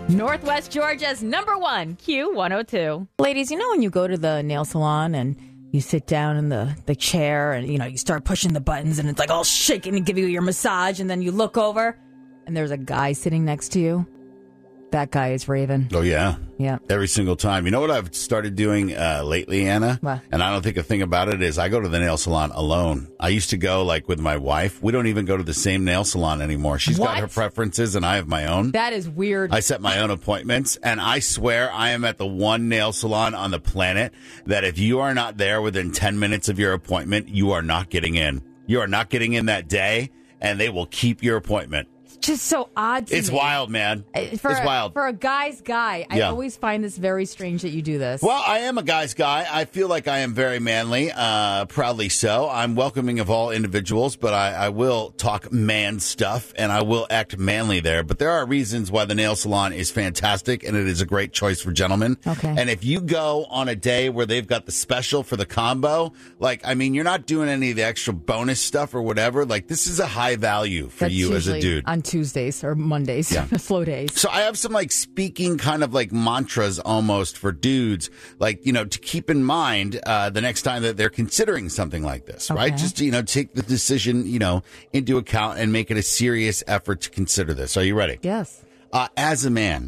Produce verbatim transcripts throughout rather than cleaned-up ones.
Northwest Georgia's number one, Q one oh two. Ladies, you know when you go to the nail salon and you sit down in the, the chair and, you know, you start pushing the buttons and it's like all shaking to give you your massage, and then you look over and there's a guy sitting next to you? That guy is Raven. Oh, yeah. Yeah. Every single time. You know what I've started doing uh, lately, Anna? What? And I don't think a thing about it is I go to the nail salon alone. I used to go like with my wife. We don't even go to the same nail salon anymore. She's What? got her preferences and I have my own. That is weird. I set my own appointments, and I swear I am at the one nail salon on the planet that if you are not there within ten minutes of your appointment, you are not getting in. You are not getting in that day, and they will keep your appointment. Just so odd to It's me. wild, man. Uh, For it's a, wild. For a guy's guy, I Yeah. always find this very strange that you do this. Well, I am a guy's guy. I feel like I am very manly, uh, proudly so. I'm welcoming of all individuals, but I, I will talk man stuff, and I will act manly there. But there are reasons why the nail salon is fantastic, and it is a great choice for gentlemen. Okay. And if you go on a day where they've got the special for the combo, like, I mean, you're not doing any of the extra bonus stuff or whatever. Like, this is a high value for That's you as a usually dude. on Tuesdays or Mondays, Yeah. slow days. So I have some like speaking kind of like mantras almost for dudes, like, you know, to keep in mind uh, the next time that they're considering something like this, right? Okay. Just to, you know, take the decision, you know, into account and make it a serious effort to consider this. Are you ready? Yes. Uh, as a man,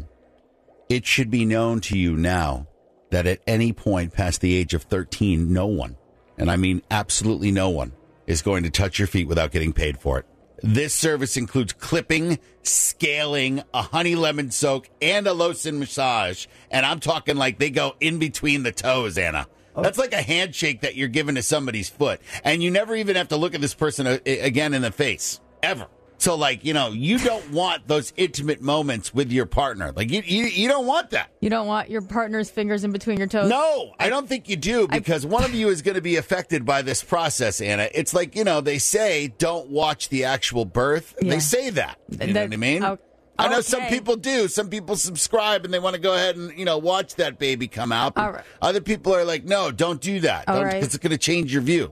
it should be known to you now that at any point past the age of thirteen, no one, and I mean absolutely no one, is going to touch your feet without getting paid for it. This service includes clipping, scaling, a honey lemon soak, and a Lotion massage. And I'm talking like they go in between the toes, Anna. That's like a handshake that you're giving to somebody's foot. And you never even have to look at this person a- again in the face, ever. So, like, you know, you don't want those intimate moments with your partner. Like, you you, you don't want that. You don't want your partner's fingers in between your toes? No, I don't think you do, because one of you is going to be affected by this process, Anna. It's like, you know, they say don't watch the actual birth. Yeah. They say that. You know That- what I mean? oh, I know some okay. people do. Some people subscribe and they want to go ahead and, you know, watch that baby come out. But All right. Other people are like, no, don't do that. All Don't, right. It's going to change your view.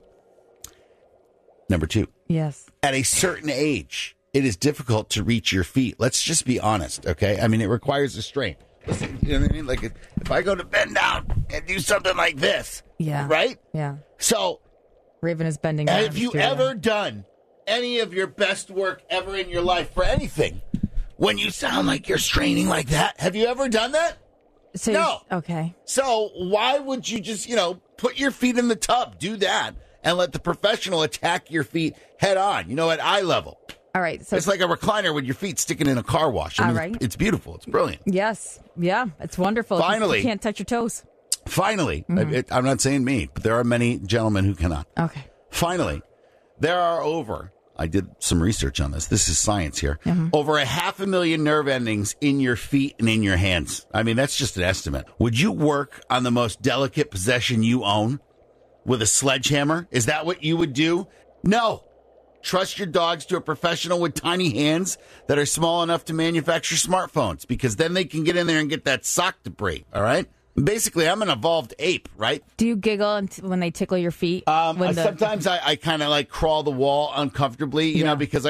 Number two, Yes. at a certain age, it is difficult to reach your feet. Let's just be honest, okay? I mean, it requires a strain. Listen, you know what I mean? Like, if, if I go to bend down and do something like this, Yeah. right? Yeah. So, Raven is bending down. have you to- ever done any of your best work ever in your life for anything when you sound like you're straining like that? Have you ever done that? So No. Okay. So, why would you just, you know, put your feet in the tub, do that, and let the professional attack your feet head on, you know, at eye level? All right. So It's like a recliner with your feet sticking in a car wash. I All mean, right. It's beautiful. It's brilliant. yes. Yeah. It's wonderful. You- Finally. You can't touch your toes. Finally, Mm-hmm. it, I'm not saying me, but there are many gentlemen who cannot. Okay. Finally, there are over, I did some research on this. This is science here. Mm-hmm. Over a half a million nerve endings in your feet and in your hands. I mean, that's just an estimate. Would you work on the most delicate possession you own with a sledgehammer? Is that what you would do? No. Trust your dogs to a professional with tiny hands that are small enough to manufacture smartphones, because then they can get in there and get that sock debris, all right? Basically, I'm an evolved ape, right? Do you giggle unt- when they tickle your feet? Um, When I- the- sometimes I, I kind of like crawl the wall uncomfortably, you Yeah. know, because